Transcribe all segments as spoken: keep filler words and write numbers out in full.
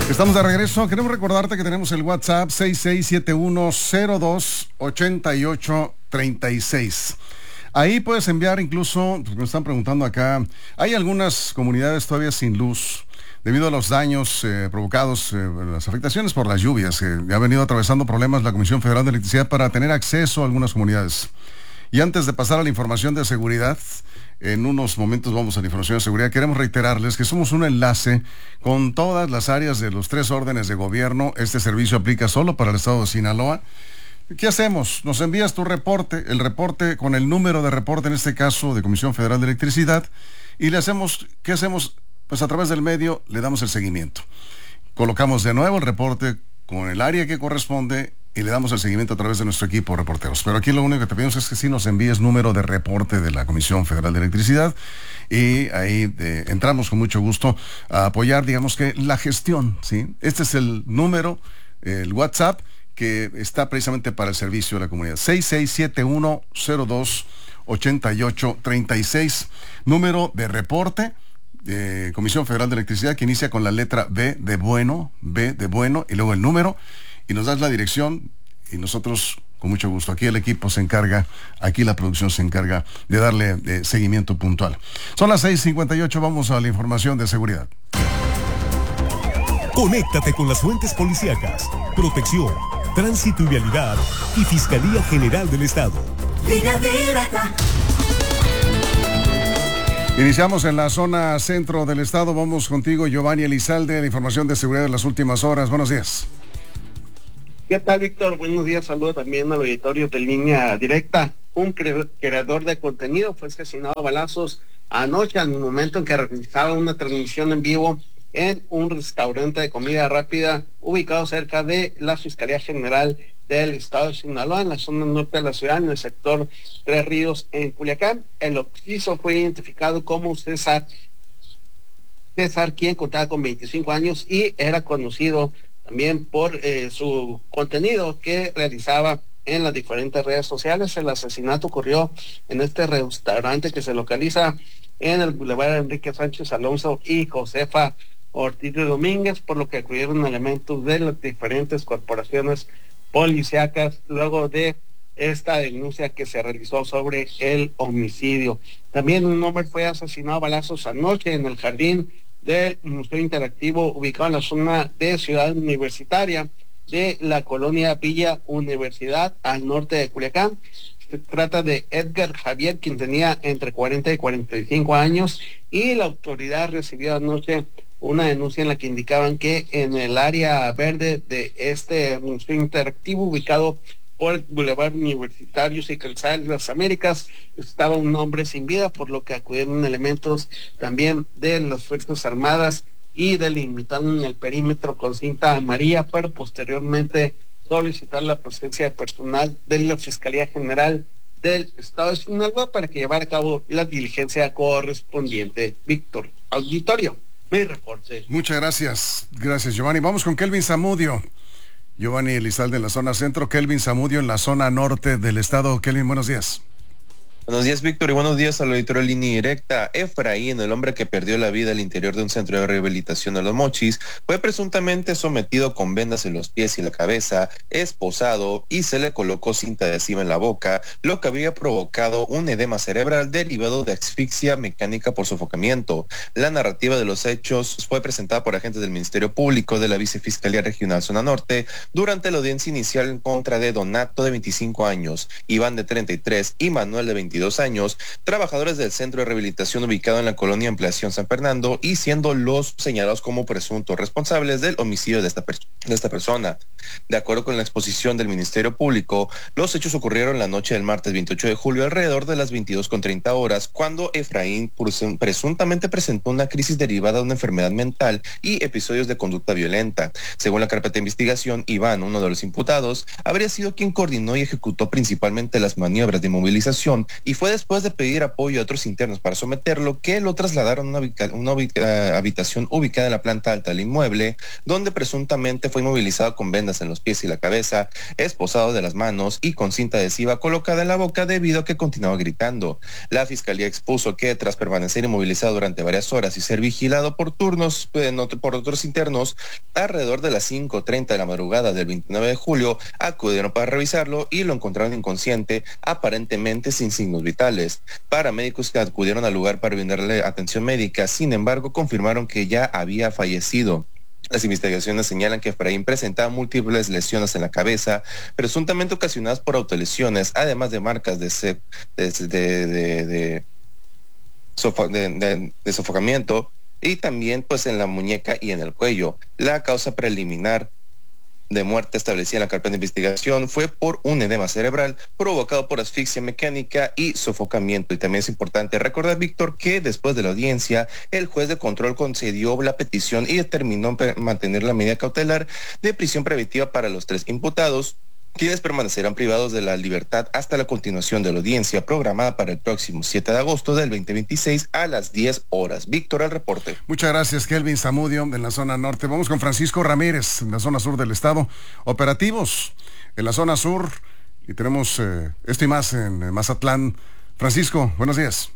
Estamos de regreso. Queremos recordarte que tenemos el WhatsApp seis seis siete uno cero dos ocho ocho tres seis. Ahí puedes enviar incluso, pues me están preguntando acá, hay algunas comunidades todavía sin luz debido a los daños eh, provocados, eh, las afectaciones por las lluvias. Eh, ha venido atravesando problemas la Comisión Federal de Electricidad para tener acceso a algunas comunidades. Y antes de pasar a la información de seguridad, en unos momentos vamos a la información de seguridad, queremos reiterarles que somos un enlace con todas las áreas de los tres órdenes de gobierno. Este servicio aplica solo para el estado de Sinaloa. ¿Qué hacemos? Nos envías tu reporte, el reporte con el número de reporte, en este caso de Comisión Federal de Electricidad, y le hacemos, ¿qué hacemos? Pues a través del medio le damos el seguimiento. Colocamos de nuevo el reporte con el área que corresponde y le damos el seguimiento a través de nuestro equipo de reporteros. Pero aquí lo único que te pedimos es que sí nos envíes número de reporte de la Comisión Federal de Electricidad y ahí eh, entramos con mucho gusto a apoyar, digamos que la gestión, ¿sí? Este es el número, el WhatsApp, que está precisamente para el servicio de la comunidad. seis seis siete uno cero dos ocho ocho tres seis, número de reporte de Comisión Federal de Electricidad, que inicia con la letra B de bueno, B de bueno, y luego el número, y nos das la dirección, y nosotros, con mucho gusto, aquí el equipo se encarga, aquí la producción se encarga de darle eh, seguimiento puntual. Son las seis cincuenta y ocho, vamos a la información de seguridad. Conéctate con las fuentes policíacas, protección, tránsito y vialidad y Fiscalía General del Estado. Iniciamos en la zona centro del estado. Vamos contigo, Giovanni Elizalde, la información de seguridad de las últimas horas. Buenos días. ¿Qué tal, Víctor? Buenos días. Saludo también al auditorio de Línea Directa. Un cre- creador de contenido fue asesinado a balazos anoche al momento en que realizaba una transmisión en vivo en un restaurante de comida rápida ubicado cerca de la Fiscalía General del Estado de Sinaloa, en la zona norte de la ciudad, en el sector Tres Ríos, en Culiacán. El occiso fue identificado como César, César, quien contaba con veinticinco años y era conocido también por eh, su contenido que realizaba en las diferentes redes sociales. El asesinato ocurrió en este restaurante que se localiza en el Boulevard Enrique Sánchez Alonso y Josefa Ortiz de Domínguez, por lo que acudieron elementos de las diferentes corporaciones policíacas luego de esta denuncia que se realizó sobre el homicidio. También un hombre fue asesinado a balazos anoche en el jardín del Museo Interactivo ubicado en la zona de Ciudad Universitaria de la colonia Villa Universidad al norte de Culiacán. Se trata de Edgar Javier, quien tenía entre cuarenta y cuarenta y cinco años, y la autoridad recibió anoche una denuncia en la que indicaban que en el área verde de este museo interactivo ubicado por el Boulevard Universitario y Calzada de las Américas estaba un hombre sin vida, por lo que acudieron elementos también de las Fuerzas Armadas y delimitaron el perímetro con cinta amarilla para posteriormente solicitar la presencia de personal de la Fiscalía General del Estado de Sinaloa para que llevara a cabo la diligencia correspondiente. Víctor, auditorio, mi reporte. Muchas gracias. Gracias, Giovanni. Vamos con Kelvin Zamudio. Giovanni Elizalde en la zona centro, Kelvin Zamudio en la zona norte del estado. Kelvin, buenos días. Buenos días, Víctor, y buenos días al auditorio de Línea Directa. Efraín, el hombre que perdió la vida al interior de un centro de rehabilitación de Los Mochis, fue presuntamente sometido con vendas en los pies y la cabeza, esposado y se le colocó cinta adhesiva en la boca, lo que había provocado un edema cerebral derivado de asfixia mecánica por sofocamiento. La narrativa de los hechos fue presentada por agentes del Ministerio Público de la Vicefiscalía Regional Zona Norte durante la audiencia inicial en contra de Donato, de veinticinco años, Iván, de treinta y tres y Manuel, de veintidós años, trabajadores del centro de rehabilitación ubicado en la colonia Ampliación San Fernando, y siendo los señalados como presuntos responsables del homicidio de esta, per- de esta persona. De acuerdo con la exposición del Ministerio Público, los hechos ocurrieron la noche del martes veintiocho de julio alrededor de las veintidós con treinta horas, cuando Efraín presuntamente presentó una crisis derivada de una enfermedad mental y episodios de conducta violenta. Según la carpeta de investigación, Iván, uno de los imputados, habría sido quien coordinó y ejecutó principalmente las maniobras de movilización y fue después de pedir apoyo a otros internos para someterlo que lo trasladaron a una, ubica, una ubica, habitación ubicada en la planta alta del inmueble, donde presuntamente fue inmovilizado con vendas en los pies y la cabeza, esposado de las manos y con cinta adhesiva colocada en la boca debido a que continuaba gritando. La fiscalía expuso que tras permanecer inmovilizado durante varias horas y ser vigilado por turnos eh, no, por otros internos, alrededor de las cinco treinta de la madrugada del veintinueve de julio acudieron para revisarlo y lo encontraron inconsciente, aparentemente sin signos vitales. Paramédicos que acudieron al lugar para brindarle atención médica, sin embargo, confirmaron que ya había fallecido. Las investigaciones señalan que Efraín presentaba múltiples lesiones en la cabeza, presuntamente ocasionadas por autolesiones, además de marcas de, se, de, de, de, de, sofa, de, de, de sofocamiento, y también pues en la muñeca y en el cuello. La causa preliminar de muerte establecida en la carpeta de investigación fue por un edema cerebral provocado por asfixia mecánica y sofocamiento. Y también es importante recordar, Víctor, que después de la audiencia, el juez de control concedió la petición y determinó mantener la medida cautelar de prisión preventiva para los tres imputados, quienes permanecerán privados de la libertad hasta la continuación de la audiencia programada para el próximo siete de agosto del veinte veintiséis a las diez horas. Víctor, al reporte. Muchas gracias, Kelvin Zamudio, en la zona norte. Vamos con Francisco Ramírez, en la zona sur del estado. Operativos en la zona sur, y tenemos eh, esto y más en Mazatlán. Francisco, buenos días.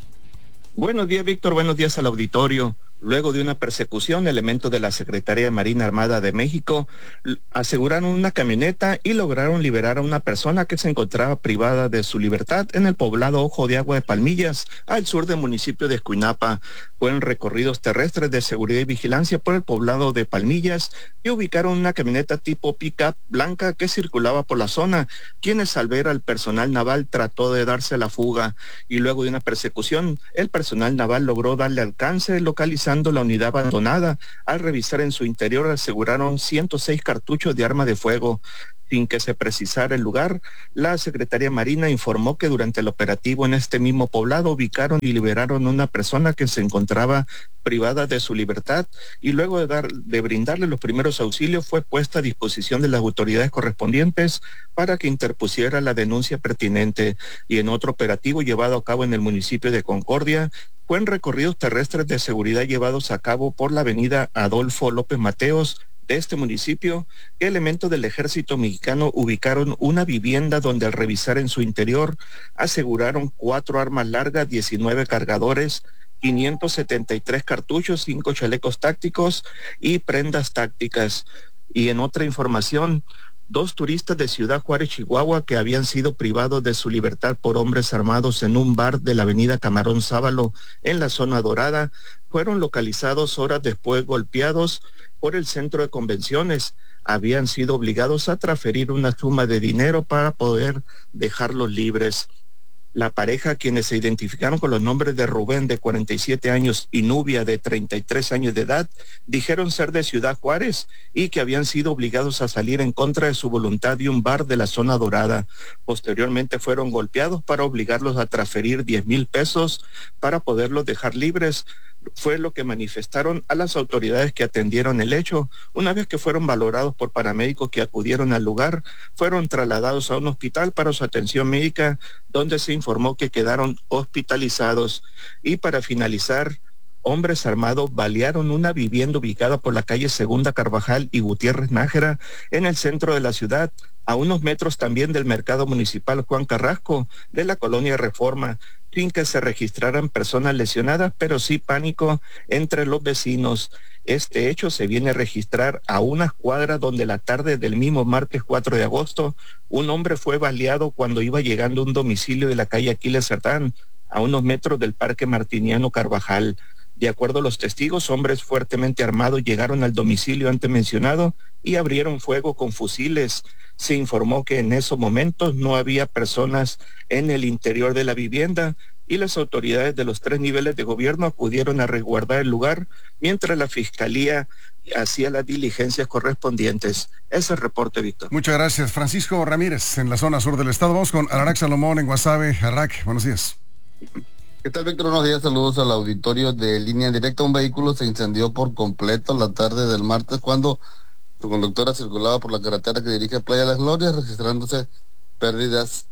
Buenos días, Víctor. Buenos días al auditorio. Luego de una persecución, elementos de la Secretaría de Marina Armada de México aseguraron una camioneta y lograron liberar a una persona que se encontraba privada de su libertad en el poblado Ojo de Agua de Palmillas, al sur del municipio de Escuinapa. Fueron recorridos terrestres de seguridad y vigilancia por el poblado de Palmillas y ubicaron una camioneta tipo pick-up blanca que circulaba por la zona, quienes al ver al personal naval trató de darse la fuga, y luego de una persecución, el personal naval logró darle alcance, localizando la unidad abandonada. Al revisar en su interior aseguraron ciento seis cartuchos de arma de fuego. Sin que se precisara el lugar, la Secretaría Marina informó que durante el operativo en este mismo poblado ubicaron y liberaron a una persona que se encontraba privada de su libertad, y luego de, dar, de brindarle los primeros auxilios fue puesta a disposición de las autoridades correspondientes para que interpusiera la denuncia pertinente. Y en otro operativo llevado a cabo en el municipio de Concordia, fueron recorridos terrestres de seguridad llevados a cabo por la avenida Adolfo López Mateos de este municipio, que elementos del ejército mexicano ubicaron una vivienda donde al revisar en su interior aseguraron cuatro armas largas, diecinueve cargadores, quinientos setenta y tres cartuchos, cinco chalecos tácticos y prendas tácticas. Y en otra información, dos turistas de Ciudad Juárez, Chihuahua, que habían sido privados de su libertad por hombres armados en un bar de la avenida Camarón Sábalo en la zona dorada, fueron localizados horas después golpeados por el centro de convenciones. Habían sido obligados a transferir una suma de dinero para poder dejarlos libres. La pareja, quienes se identificaron con los nombres de Rubén, de cuarenta y siete años, y Nubia, de treinta y tres años de edad, dijeron ser de Ciudad Juárez y que habían sido obligados a salir en contra de su voluntad de un bar de la zona dorada. Posteriormente fueron golpeados para obligarlos a transferir diez mil pesos para poderlos dejar libres. Fue lo que manifestaron a las autoridades que atendieron el hecho. Una vez que fueron valorados por paramédicos que acudieron al lugar, fueron trasladados a un hospital para su atención médica, donde se informó que quedaron hospitalizados. Y para finalizar, hombres armados balearon una vivienda ubicada por la calle Segunda Carvajal y Gutiérrez Nájera en el centro de la ciudad, a unos metros también del mercado municipal Juan Carrasco de la colonia Reforma, sin que se registraran personas lesionadas, pero sí pánico entre los vecinos. Este hecho se viene a registrar a unas cuadras donde la tarde del mismo martes cuatro de agosto, un hombre fue baleado cuando iba llegando a un domicilio de la calle Aquiles Cerdán, a unos metros del Parque Martiniano Carvajal. De acuerdo a los testigos, hombres fuertemente armados llegaron al domicilio antes mencionado y abrieron fuego con fusiles. Se informó que en esos momentos no había personas en el interior de la vivienda y las autoridades de los tres niveles de gobierno acudieron a resguardar el lugar mientras la Fiscalía hacía las diligencias correspondientes. Ese es el reporte, Víctor. Muchas gracias, Francisco Ramírez, en la zona sur del estado. Vamos con Ararak Salomón en Guasave. Ararak, buenos días. ¿Qué tal, Víctor? Buenos días, saludos al auditorio de Línea Directa. Un vehículo se incendió por completo la tarde del martes cuando su conductora circulaba por la carretera que dirige a Playa Las Glorias, registrándose pérdidas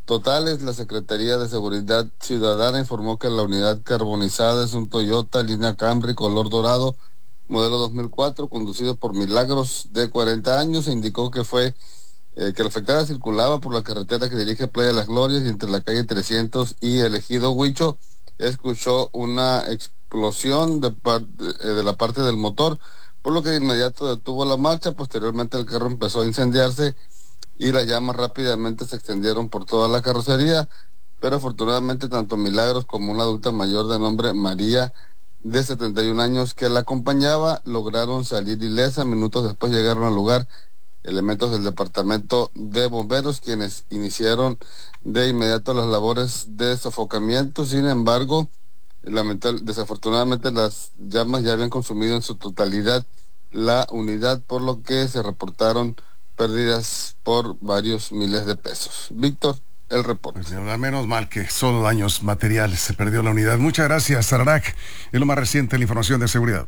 totales. La Secretaría de Seguridad Ciudadana informó que la unidad carbonizada es un Toyota línea Camry color dorado, modelo dos mil cuatro, conducido por Milagros, de cuarenta años. Se indicó que fue eh, que la afectada circulaba por la carretera que dirige Playa de las Glorias, y entre la calle trescientos y el Ejido Huicho escuchó una explosión de, par eh, de la parte del motor, por lo que de inmediato detuvo la marcha. Posteriormente el carro empezó a incendiarse y las llamas rápidamente se extendieron por toda la carrocería, pero afortunadamente tanto Milagros como una adulta mayor de nombre María, de setenta y un años, que la acompañaba, lograron salir ilesa. Minutos después llegaron al lugar elementos del departamento de bomberos, quienes iniciaron de inmediato las labores de sofocamiento. Sin embargo, lamentable, desafortunadamente las llamas ya habían consumido en su totalidad la unidad, por lo que se reportaron pérdidas por varios miles de pesos. Víctor, el reporte. Pues, al menos mal que solo daños materiales, se perdió la unidad. Muchas gracias, Sararac. Es lo más reciente, la información de seguridad.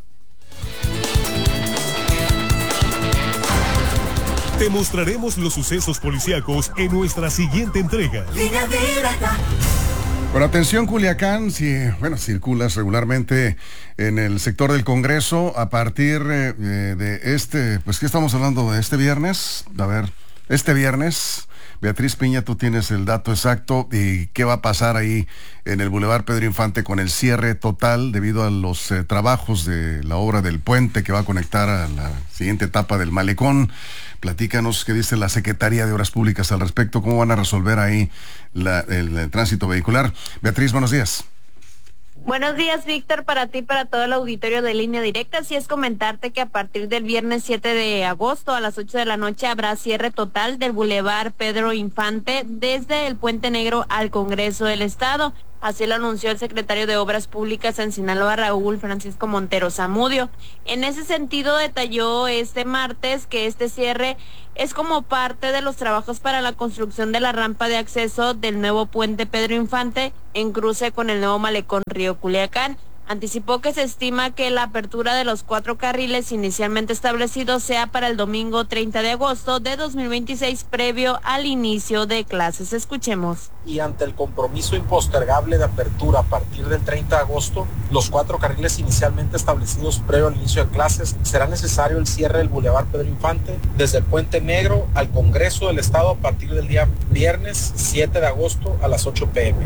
Te mostraremos los sucesos policíacos en nuestra siguiente entrega. Línea Directa. Con atención, Culiacán, si, bueno, circulas regularmente en el sector del Congreso a partir eh, de este, pues, ¿qué estamos hablando de este viernes? A ver, este viernes, Beatriz Piña, tú tienes el dato exacto y qué va a pasar ahí en el Boulevard Pedro Infante con el cierre total debido a los eh, trabajos de la obra del puente que va a conectar a la siguiente etapa del malecón. Platícanos qué dice la Secretaría de Obras Públicas al respecto, cómo van a resolver ahí la, el, el tránsito vehicular. Beatriz, buenos días. Buenos días, Víctor, para ti y para todo el auditorio de Línea Directa. Así es, comentarte que a partir del viernes siete de agosto a las ocho de la noche habrá cierre total del Boulevard Pedro Infante desde el Puente Negro al Congreso del Estado. Así lo anunció el secretario de Obras Públicas en Sinaloa, Raúl Francisco Montero Zamudio. En ese sentido, detalló este martes que este cierre es como parte de los trabajos para la construcción de la rampa de acceso del nuevo puente Pedro Infante en cruce con el nuevo malecón Río Culiacán. Anticipó que se estima que la apertura de los cuatro carriles inicialmente establecidos sea para el domingo treinta de agosto de dos mil veintiséis, previo al inicio de clases. Escuchemos. Y ante el compromiso impostergable de apertura a partir del treinta de agosto, los cuatro carriles inicialmente establecidos previo al inicio de clases, será necesario el cierre del Boulevard Pedro Infante desde el Puente Negro al Congreso del Estado a partir del día viernes siete de agosto a las ocho pe eme.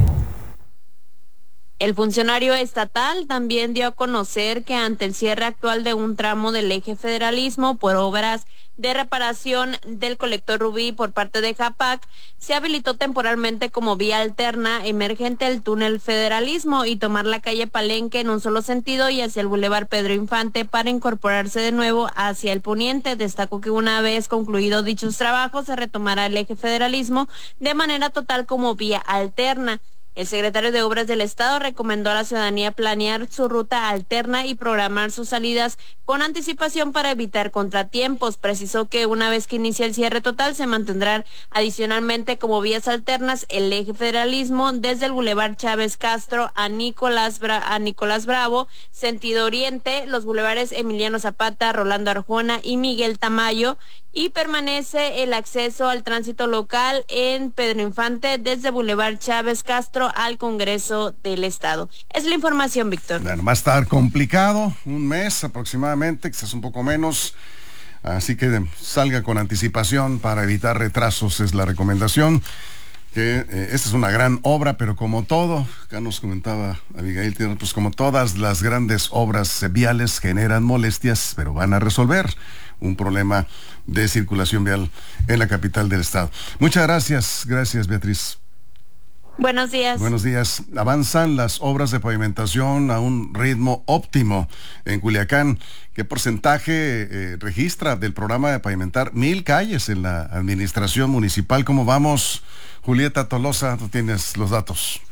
El funcionario estatal también dio a conocer que ante el cierre actual de un tramo del eje federalismo por obras de reparación del colector Rubí por parte de JAPAC, se habilitó temporalmente como vía alterna emergente el túnel federalismo y tomar la calle Palenque en un solo sentido y hacia el Boulevard Pedro Infante para incorporarse de nuevo hacia el poniente. Destacó que una vez concluidos dichos trabajos se retomará el eje federalismo de manera total como vía alterna. El secretario de Obras del Estado recomendó a la ciudadanía planear su ruta alterna y programar sus salidas con anticipación para evitar contratiempos. Precisó que una vez que inicie el cierre total se mantendrán adicionalmente como vías alternas el eje federalismo desde el Boulevard Chávez Castro a Nicolás, Bra a Nicolás Bravo, sentido oriente, los bulevares Emiliano Zapata, Rolando Arjona y Miguel Tamayo, y permanece el acceso al tránsito local en Pedro Infante desde Boulevard Chávez Castro al Congreso del Estado. Es la información, Víctor. Bueno, va a estar complicado, un mes aproximadamente, quizás un poco menos, así que salga con anticipación para evitar retrasos, es la recomendación. Que eh, esta es una gran obra, pero como todo, acá nos comentaba Abigail, pues como todas las grandes obras viales generan molestias, pero van a resolver un problema de circulación vial en la capital del estado. Muchas gracias, gracias Beatriz. Buenos días. Buenos días. Avanzan las obras de pavimentación a un ritmo óptimo en Culiacán. ¿Qué porcentaje eh, registra del programa de pavimentar mil calles en la administración municipal? ¿Cómo vamos? Julieta Tolosa, tú tienes los datos.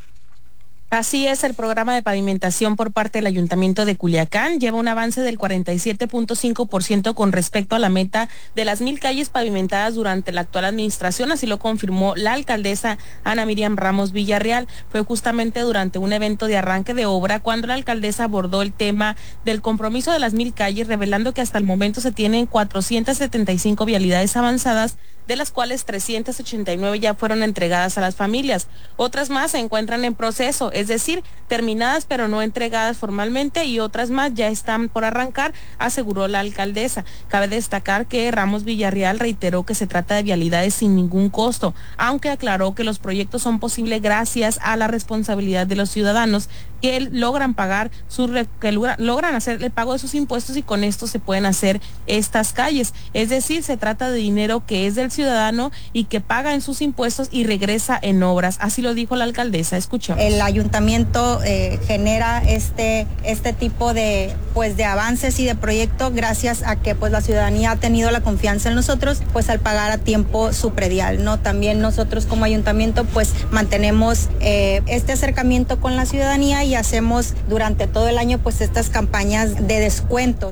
Así es, el programa de pavimentación por parte del Ayuntamiento de Culiacán lleva un avance del cuarenta y siete punto cinco por ciento con respecto a la meta de las mil calles pavimentadas durante la actual administración, así lo confirmó la alcaldesa Ana Miriam Ramos Villarreal. Fue justamente durante un evento de arranque de obra cuando la alcaldesa abordó el tema del compromiso de las mil calles, revelando que hasta el momento se tienen cuatrocientas setenta y cinco vialidades avanzadas, de las cuales trescientas ochenta y nueve ya fueron entregadas a las familias. Otras más se encuentran en proceso, es decir, terminadas pero no entregadas formalmente, y otras más ya están por arrancar, aseguró la alcaldesa. Cabe destacar que Ramos Villarreal reiteró que se trata de vialidades sin ningún costo, aunque aclaró que los proyectos son posibles gracias a la responsabilidad de los ciudadanos que logran pagar su, que logran hacer el pago de sus impuestos, y con esto se pueden hacer estas calles. Es decir, se trata de dinero que es del ciudadano y que paga en sus impuestos y regresa en obras. Así lo dijo la alcaldesa. Escuchamos. El ayuntamiento eh, genera este este tipo de pues de avances y de proyectos gracias a que pues la ciudadanía ha tenido la confianza en nosotros, pues al pagar a tiempo su predial, ¿no? También nosotros como ayuntamiento pues mantenemos eh, este acercamiento con la ciudadanía y hacemos durante todo el año pues estas campañas de descuentos.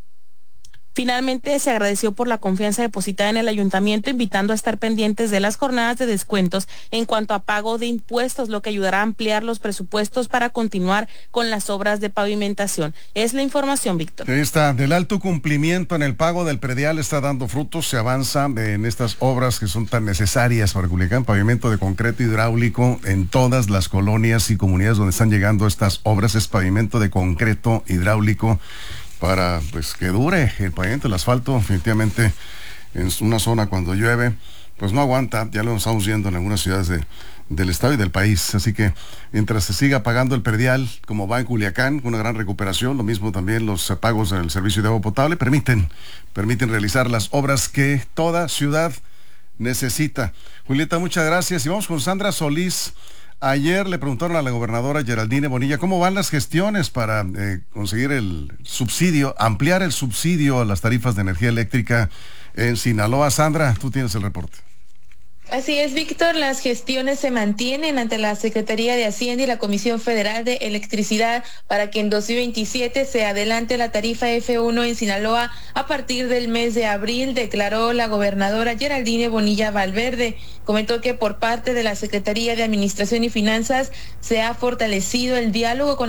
Finalmente, se agradeció por la confianza depositada en el ayuntamiento, invitando a estar pendientes de las jornadas de descuentos en cuanto a pago de impuestos, lo que ayudará a ampliar los presupuestos para continuar con las obras de pavimentación. Es la información, Víctor. Ahí está, del alto cumplimiento en el pago del predial está dando frutos, se avanza en estas obras que son tan necesarias para Culiacán, pavimento de concreto hidráulico en todas las colonias y comunidades donde están llegando estas obras, es pavimento de concreto hidráulico, para pues que dure el pavimento, el asfalto. Definitivamente en una zona cuando llueve pues no aguanta, ya lo estamos viendo en algunas ciudades de, del estado y del país, así que mientras se siga pagando el predial como va en Culiacán, una gran recuperación, lo mismo también los pagos del servicio de agua potable, permiten, permiten realizar las obras que toda ciudad necesita. Julieta, muchas gracias, y vamos con Sandra Solís. Ayer le preguntaron a la gobernadora Geraldine Bonilla cómo van las gestiones para eh, conseguir el subsidio, ampliar el subsidio a las tarifas de energía eléctrica en Sinaloa. Sandra, tú tienes el reporte. Así es, Víctor, las gestiones se mantienen ante la Secretaría de Hacienda y la Comisión Federal de Electricidad para que en dos mil veintisiete se adelante la tarifa F uno en Sinaloa a partir del mes de abril, declaró la gobernadora Geraldine Bonilla Valverde. Comentó que por parte de la Secretaría de Administración y Finanzas se ha fortalecido el diálogo con